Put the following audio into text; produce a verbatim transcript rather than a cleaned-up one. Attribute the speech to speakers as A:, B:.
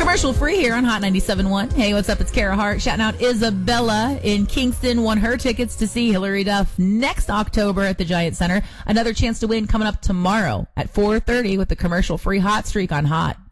A: Commercial free here on Hot ninety-seven point one. Hey, what's up? It's Kara Hart shouting out Isabella in Kingston. Won her tickets to see Hillary Duff next October at the Giant Center. Another chance to win coming up tomorrow at four thirty with the commercial free Hot Streak on Hot.